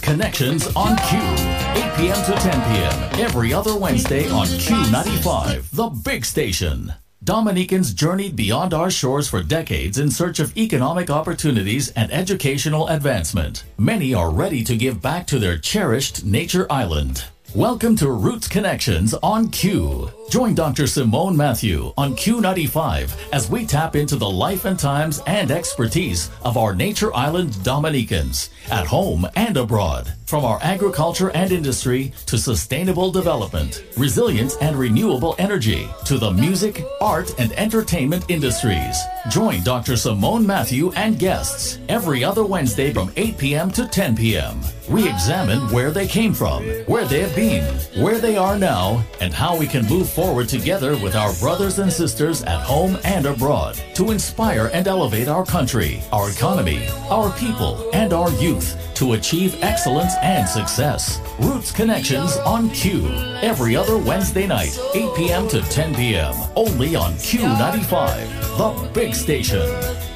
Connections on Q. 8 p.m. to 10 p.m. every other Wednesday on Q95, the big station. Dominicans journeyed beyond our shores for decades in search of economic opportunities and educational advancement. Many are ready to give back to their cherished nature island. Welcome to Roots Connections on Q. Join Dr. Simone Matthew on Q95 as we tap into the life and times and expertise of our Nature Island Dominicans, at home and abroad. From our agriculture and industry to sustainable development, resilience and renewable energy, to the music, art, and entertainment industries. Join Dr. Simone Matthew and guests every other Wednesday from 8 p.m. to 10 p.m. We examine where they came from, where they have been, where they are now, and how we can move forward together with our brothers and sisters at home and abroad to inspire and elevate our country, our economy, our people, and our youth to achieve excellence and success. Roots Connections on Q. Every other Wednesday night, 8 p.m. to 10 p.m. Only on Q95, the big station.